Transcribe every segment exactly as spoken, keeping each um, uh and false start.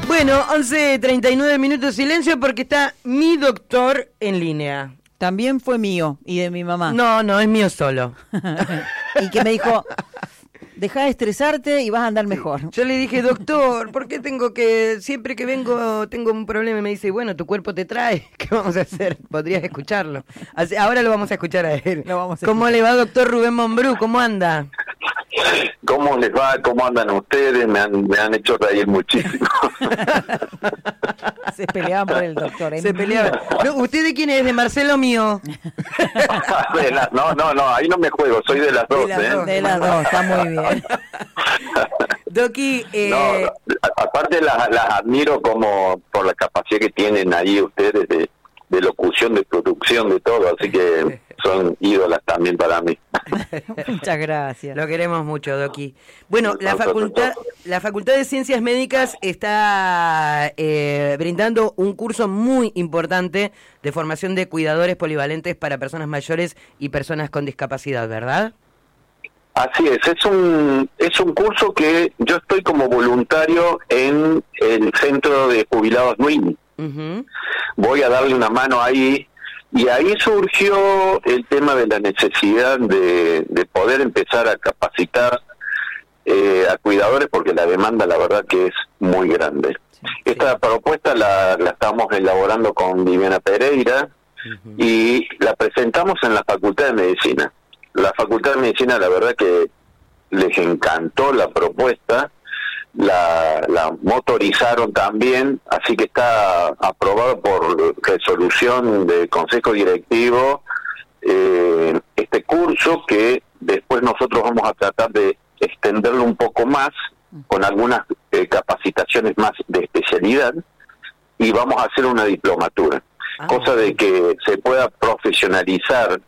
Bueno, once treinta y nueve minutos, silencio porque está mi doctor en línea. También fue mío y de mi mamá. No, no, es mío solo. Y que me dijo, dejá de estresarte y vas a andar mejor. Yo le dije, doctor, ¿por qué tengo que, siempre que vengo tengo un problema? Y me dice, bueno, tu cuerpo te trae, ¿qué vamos a hacer? Podrías escucharlo. Así, ahora lo vamos a escuchar a él. Lo vamos a ¿Cómo escuchar. le va, doctor Rubén Mombrú? ¿Cómo anda? ¿Cómo les va? ¿Cómo andan ustedes? Me han, me han hecho reír muchísimo. Se peleaban por el doctor. ¿eh? Se peleaban. No, ¿usted de quién es? ¿De Marcelo mío? De la- no, no, no, ahí no me juego, soy de las dos. De las ¿eh? dos. De las dos, está muy bien. Doqui, eh... No, a- aparte las, las admiro como por la capacidad que tienen ahí ustedes de, de locución, de producción, de todo, así que son ídolas también para mí. Muchas gracias. Lo queremos mucho, Doqui. Bueno, la Nosotros facultad, todos. la Facultad de Ciencias Médicas está eh, brindando un curso muy importante de formación de cuidadores polivalentes para personas mayores y personas con discapacidad, ¿verdad? Así es, es un es un curso que yo estoy como voluntario en el Centro de Jubilados N U I M. Uh-huh. Voy a darle una mano ahí, y ahí surgió el tema de la necesidad de, de poder empezar a capacitar eh, a cuidadores, porque la demanda la verdad que es muy grande. Sí, Esta sí. propuesta la, la estamos elaborando con Viviana Pereira Uh-huh. y la presentamos en la Facultad de Medicina. La Facultad de Medicina la verdad que les encantó la propuesta, la, la motorizaron también, así que está aprobado por resolución del Consejo Directivo eh, este curso, que después nosotros vamos a tratar de extenderlo un poco más con algunas eh, capacitaciones más de especialidad, y vamos a hacer una diplomatura, Ah. cosa de que se pueda profesionalizar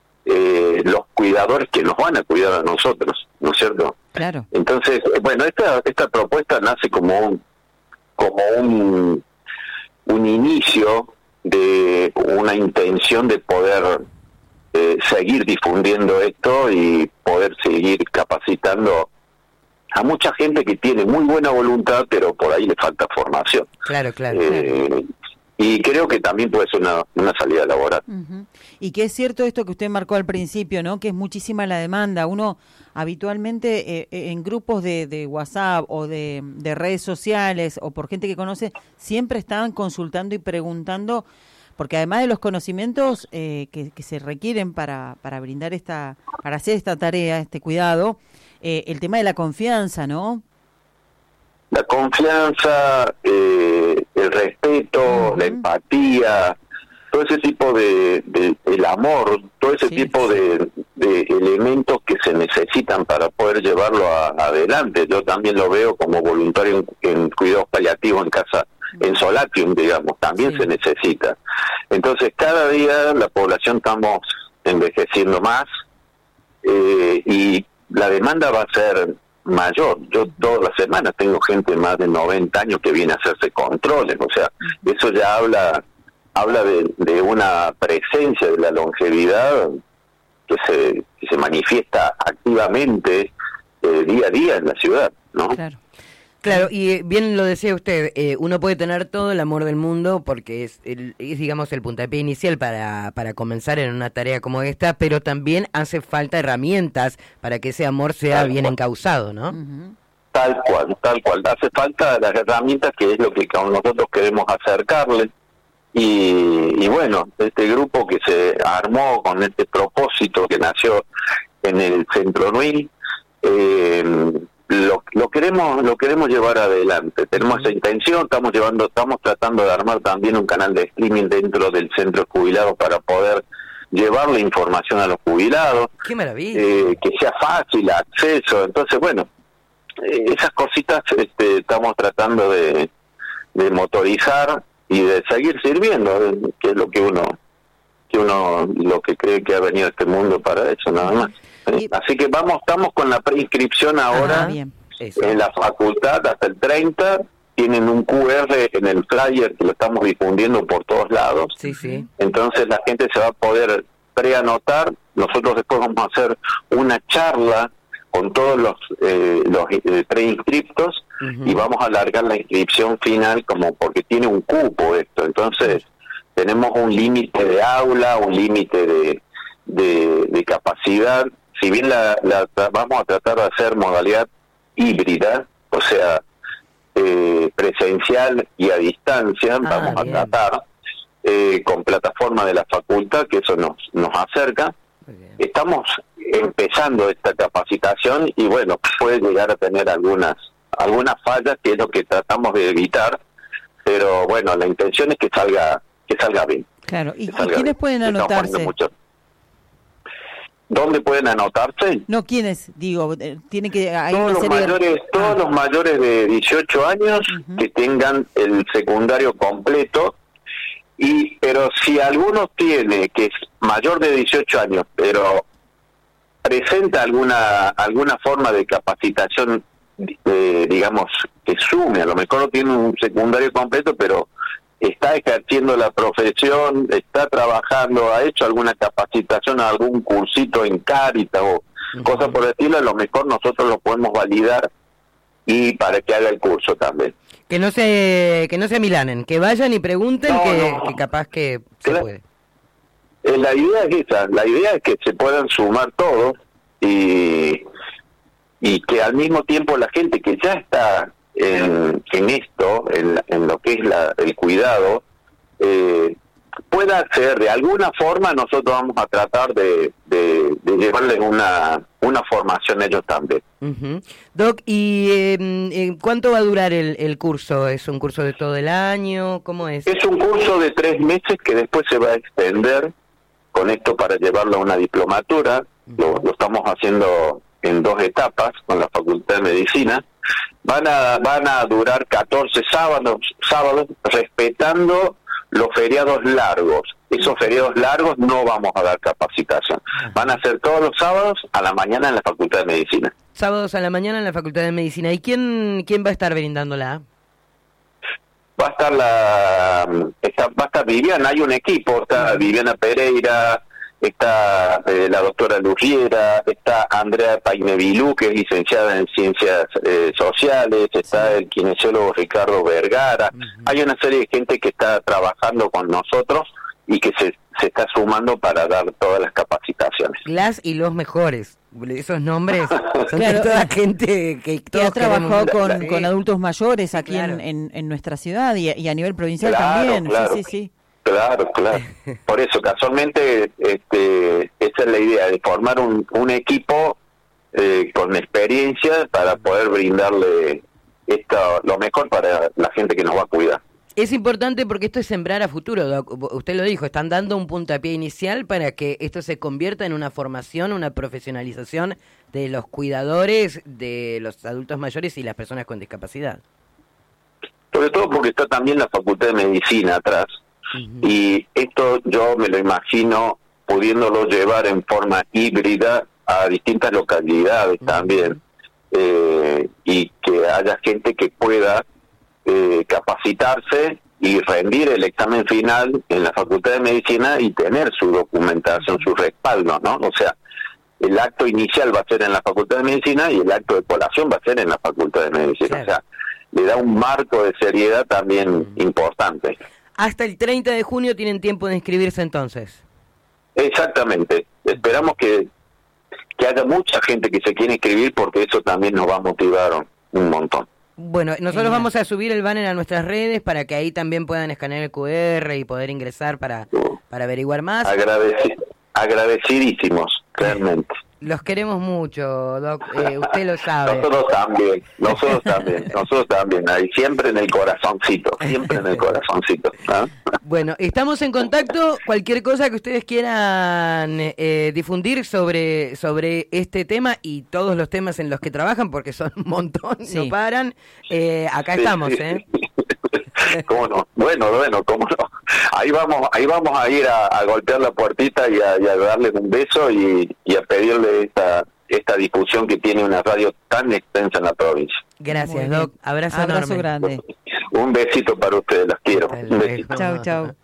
eh, los cuidadores que nos van a cuidar a nosotros, ¿no es cierto? Claro. Entonces, eh, bueno, esta esta propuesta nace como un como un un inicio de una intención de poder eh, seguir difundiendo esto y poder seguir capacitando a mucha gente que tiene muy buena voluntad, pero por ahí le falta formación. Claro, claro. Eh, y creo que también puede ser una, una salida laboral. Ujú. Y que es cierto esto que usted marcó al principio, ¿no? Que es muchísima la demanda. Uno habitualmente eh, en grupos de, de WhatsApp o de, de redes sociales o por gente que conoce, siempre estaban consultando y preguntando, porque además de los conocimientos eh, que, que se requieren para, para brindar esta, para hacer esta tarea, este cuidado, eh, el tema de la confianza, ¿no? La confianza, eh, el respeto, Uh-huh. la empatía, todo ese tipo de, de el amor, todo ese Sí, tipo sí. de, de elementos que se necesitan para poder llevarlo a- adelante. Yo también lo veo como voluntario en, en cuidados paliativos en casa, en Solatium, digamos, también Sí. se necesita. Entonces, cada día la población estamos envejeciendo más, eh, y la demanda va a ser mayor. Yo todas las semanas tengo gente de más de noventa años que viene a hacerse controles, o sea, eso ya habla habla de, de una presencia de la longevidad que se, que se manifiesta activamente eh, día a día en la ciudad, ¿no? Claro. Claro, y eh, bien lo decía usted, eh, uno puede tener todo el amor del mundo porque es, el, es digamos, el puntapié inicial para, para comenzar en una tarea como esta, pero también hace falta herramientas para que ese amor sea Tal bien cual. encauzado, ¿no? Ujú. Tal cual, tal cual. Hace falta las herramientas, que es lo que nosotros queremos acercarle. Y, y bueno, este grupo que se armó con este propósito que nació en el Centro N U I M, eh, lo, lo queremos lo queremos llevar adelante. Tenemos esa intención, estamos llevando, estamos tratando de armar también un canal de streaming dentro del centro de jubilados para poder llevar la información a los jubilados, ¡Qué maravilla! eh, que sea fácil acceso. Entonces, bueno, eh, esas cositas este, estamos tratando de, de motorizar y de seguir sirviendo, eh, que es lo que uno que uno lo que cree que ha venido a este mundo para eso, nada más. ¿eh? Y- Así que vamos estamos con la preinscripción ahora Ah, bien. Eso. en la facultad hasta el treinta. Tienen un Q R en el flyer que lo estamos difundiendo por todos lados. Sí, sí. Entonces la gente se va a poder preanotar. Nosotros después vamos a hacer una charla con todos los, eh, los eh, preinscriptos uh-huh. y vamos a alargar la inscripción final como porque tiene un cupo esto, entonces tenemos un límite de aula, un límite de, de, de capacidad, si bien la, la vamos a tratar de hacer modalidad híbrida, o sea, eh, presencial y a distancia, ah, vamos bien. a tratar eh, con plataforma de la facultad, que eso nos, nos acerca. Estamos empezando esta capacitación y bueno, puede llegar a tener algunas algunas fallas, que es lo que tratamos de evitar, pero bueno, la intención es que salga que salga bien. Claro, ¿y, ¿y quiénes bien. pueden anotarse? ¿Dónde pueden anotarse? No, ¿quiénes? Digo, tiene que hay todos los mayores, de... todos ah. los mayores de dieciocho años uh-huh. que tengan el secundario completo. Y pero si alguno tiene que es mayor de dieciocho años, pero presenta alguna alguna forma de capacitación, eh, digamos, que sume, a lo mejor no tiene un secundario completo, pero está ejerciendo la profesión, está trabajando, ha hecho alguna capacitación, algún cursito en Cáritas o uh-huh. cosas por el estilo, a lo mejor nosotros lo podemos validar y para que haga el curso también. Que no se que no se amilanen, que vayan y pregunten, no, que, no. que capaz que se claro. puede. Eh, la idea es esa, la idea es que se puedan sumar todos y, y que al mismo tiempo la gente que ya está en, en esto, en, en lo que es la, el cuidado, eh, pueda acceder de alguna forma. Nosotros vamos a tratar de, de, de llevarles una una formación a ellos también. Uh-huh. Doc, ¿y eh, cuánto va a durar el, el curso? ¿Es un curso de todo el año? ¿Cómo es? Es un curso de tres meses que después se va a extender con esto para llevarlo a una diplomatura. Uh-huh. Lo, lo estamos haciendo en dos etapas con la Facultad de Medicina. Van a van a durar catorce sábados, sábados respetando los feriados largos. Esos feriados largos no vamos a dar capacitación. Van a ser todos los sábados a la mañana en la Facultad de Medicina. Sábados a la mañana en la Facultad de Medicina. ¿Y quién quién va a estar brindándola? Va a estar la está, va a estar Viviana, hay un equipo, está Viviana Pereira, está eh, la doctora Lurriera, está Andrea Painevilú, que es licenciada en Ciencias eh, Sociales, está el kinesiólogo Ricardo Vergara. Uh-huh. Hay una serie de gente que está trabajando con nosotros y que se, se está sumando para dar todas las capacitaciones. Las y los mejores, esos nombres son claro, de toda gente que, que ha trabajado con, sí. con adultos mayores aquí claro. en, en, en nuestra ciudad y, y a nivel provincial claro, también. Claro. Sí, sí, sí. Claro, claro. Por eso, casualmente, este, esa es la idea, de formar un, un equipo eh, con experiencia para poder brindarle esto, lo mejor para la gente que nos va a cuidar. Es importante porque esto es sembrar a futuro, Doc. Usted lo dijo, están dando un puntapié inicial para que esto se convierta en una formación, una profesionalización de los cuidadores, de los adultos mayores y las personas con discapacidad. Sobre todo porque está también la Facultad de Medicina atrás. Uh-huh. Y esto yo me lo imagino pudiéndolo llevar en forma híbrida a distintas localidades uh-huh. también, eh, y que haya gente que pueda eh, capacitarse y rendir el examen final en la Facultad de Medicina y tener su documentación, su respaldo, ¿no? O sea, el acto inicial va a ser en la Facultad de Medicina y el acto de colación va a ser en la Facultad de Medicina. Claro. O sea, le da un marco de seriedad también uh-huh. importante. Hasta el treinta de junio tienen tiempo de inscribirse entonces. Exactamente. Esperamos que, que haya mucha gente que se quiera inscribir porque eso también nos va a motivar un montón. Bueno, nosotros Genial. vamos a subir el banner a nuestras redes para que ahí también puedan escanear el cu erre y poder ingresar para, para averiguar más. Agradeci- agradecidísimos, realmente. Los queremos mucho, Doc, eh, usted lo sabe. Nosotros también, nosotros también, nosotros también, ahí siempre en el corazoncito, siempre en el corazoncito. ¿Ah? Bueno, estamos en contacto, cualquier cosa que ustedes quieran eh, difundir sobre, sobre este tema y todos los temas en los que trabajan, porque son un montón, sí. no paran, eh, acá sí, estamos, sí. ¿eh? ¿Cómo no? Bueno, bueno, cómo no. Ahí vamos, ahí vamos a ir a, a golpear la puertita y a, y a darles un beso y, y a pedirle esta esta difusión que tiene una radio tan extensa en la provincia. Gracias, Doc. Abrazo, Abrazo enorme. grande. Un besito para ustedes, las quiero. Un besito. Chau, chau.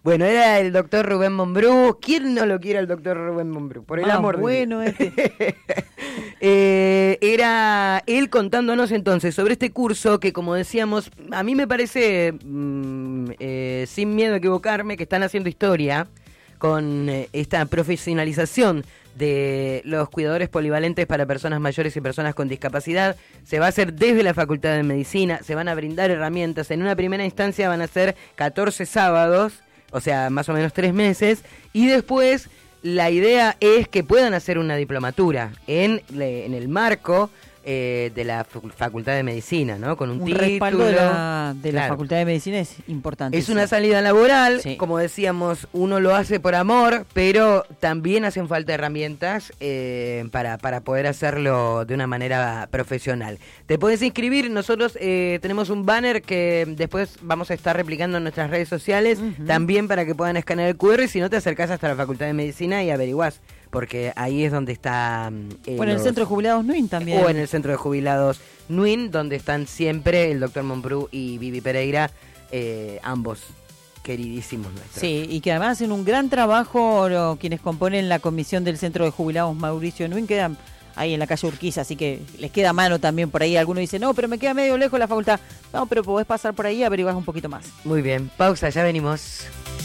Bueno, era el doctor Rubén Mombrú. ¿Quién no lo quiere al doctor Rubén Mombrú? Por el Más amor bueno de Dios. este. eh, era él contándonos entonces sobre este curso que, como decíamos, a mí me parece, mmm, eh, sin miedo a equivocarme, que están haciendo historia con eh, esta profesionalización de los cuidadores polivalentes para personas mayores y personas con discapacidad. Se va a hacer desde la Facultad de Medicina, se van a brindar herramientas. En una primera instancia van a ser catorce sábados, o sea, más o menos tres meses, y después la idea es que puedan hacer una diplomatura en, en el marco eh, de la Facultad de Medicina, ¿no? Con un, un título. respaldo de la, de la Claro. Facultad de Medicina es importante. Es una salida laboral, Sí. como decíamos, uno lo hace por amor, pero también hacen falta herramientas eh, para, para poder hacerlo de una manera profesional. Te puedes inscribir, nosotros eh, tenemos un banner que después vamos a estar replicando en nuestras redes sociales, Uh-huh. también para que puedan escanear el cu erre, si no te acercás hasta la Facultad de Medicina y averiguás, porque ahí es donde está... Eh, Bueno, en el los- Centro de Jubilados N U I N también. o en el Centro de Jubilados N U I N, donde están siempre el doctor Mombrú y Vivi Pereira, eh, ambos queridísimos nuestros. Sí, y que además hacen un gran trabajo lo- quienes componen la comisión del Centro de Jubilados Mauricio N U I N, quedan ahí en la calle Urquiza, así que les queda mano también por ahí. Algunos dicen, no, pero me queda medio lejos la facultad. No, pero podés pasar por ahí y averiguar un poquito más. Muy bien, pausa, ya venimos.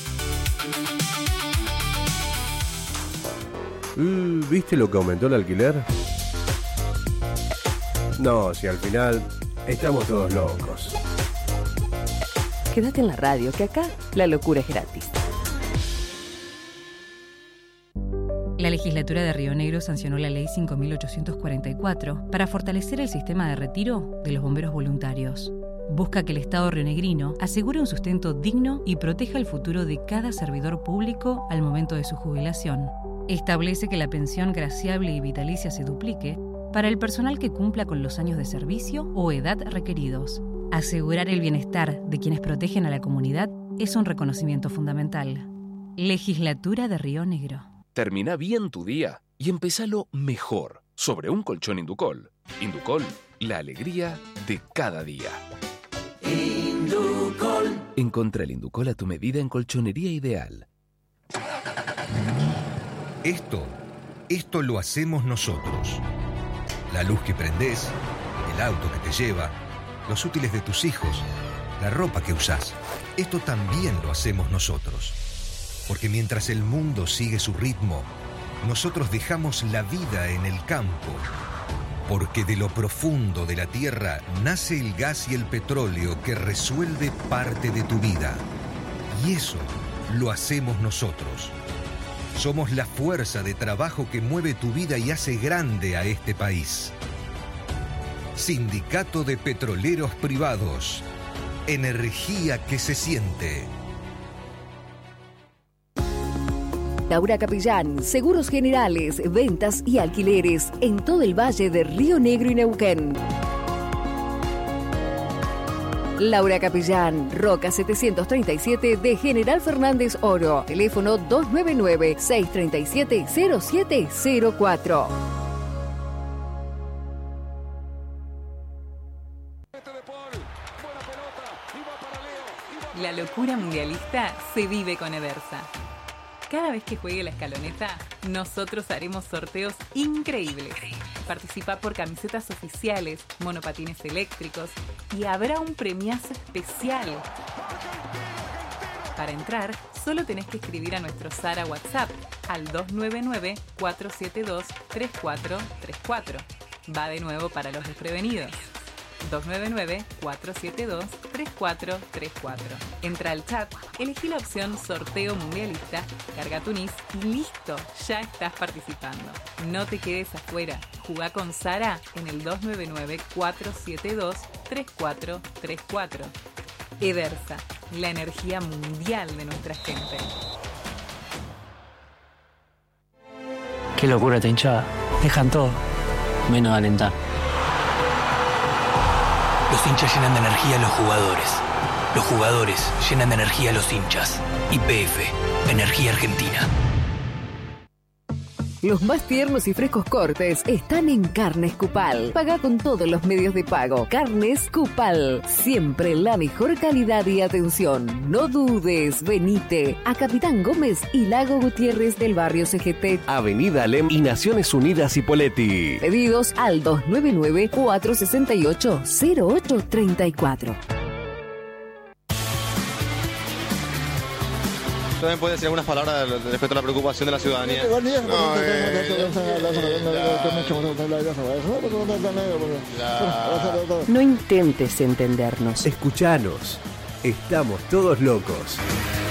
Uh, ¿Viste lo que aumentó el alquiler? No, si al final estamos todos locos. Quédate en la radio, que acá la locura es gratis. La legislatura de Río Negro sancionó la Ley cinco mil ochocientos cuarenta y cuatro para fortalecer el sistema de retiro de los bomberos voluntarios. Busca que el Estado rionegrino asegure un sustento digno y proteja el futuro de cada servidor público al momento de su jubilación. Establece que la pensión graciable y vitalicia se duplique para el personal que cumpla con los años de servicio o edad requeridos. Asegurar el bienestar de quienes protegen a la comunidad es un reconocimiento fundamental. Legislatura de Río Negro. Termina bien tu día y empezalo mejor sobre un colchón Inducol. Inducol, la alegría de cada día. Inducol. Encontrá el Inducol a tu medida en Colchonería Ideal. Esto, esto lo hacemos nosotros. La luz que prendés, el auto que te lleva, los útiles de tus hijos, la ropa que usás. Esto también lo hacemos nosotros. Porque mientras el mundo sigue su ritmo, nosotros dejamos la vida en el campo. Porque de lo profundo de la tierra nace el gas y el petróleo que resuelve parte de tu vida. Y eso lo hacemos nosotros. Somos la fuerza de trabajo que mueve tu vida y hace grande a este país. Sindicato de Petroleros Privados. Energía que se siente. Laura Capellán, seguros generales, ventas y alquileres en todo el valle de Río Negro y Neuquén. Laura Capellán, Roca setecientos treinta y siete de General Fernández Oro. Teléfono dos nueve nueve, seis tres siete, cero siete cero cuatro. La locura mundialista se vive con Edersa. Cada vez que juegue la escaloneta, nosotros haremos sorteos increíbles. Participa por camisetas oficiales, monopatines eléctricos y habrá un premiazo especial. Para entrar, solo tenés que escribir a nuestro Sara WhatsApp al dos nueve nueve, cuatro siete dos, tres cuatro tres cuatro. Va de nuevo para los desprevenidos. dos nueve nueve, cuatro siete dos, tres cuatro tres cuatro. Entra al chat, elegí la opción Sorteo Mundialista, carga tu N I S y listo, ya estás participando. No te quedes afuera, jugá con Sara en el dos nueve nueve, cuatro siete dos, tres cuatro tres cuatro. Edersa, la energía mundial de nuestra gente. Qué locura esta hinchada. Dejan todo, menos alentar. Los hinchas llenan de energía a los jugadores. Los jugadores llenan de energía a los hinchas. Y P F, Energía Argentina. Los más tiernos y frescos cortes están en Carnes Cupal. Paga con todos los medios de pago. Carnes Cupal. Siempre la mejor calidad y atención. No dudes, venite a Capitán Gómez y Lago Gutiérrez del barrio C G T. Avenida Alem y Naciones Unidas Hipóleti. Pedidos al dos nueve nueve, cuatro seis ocho, cero ocho tres cuatro. ¿También puede decir algunas palabras respecto a la preocupación de la ciudadanía? No, No intentes entendernos. Escuchanos. Estamos todos locos.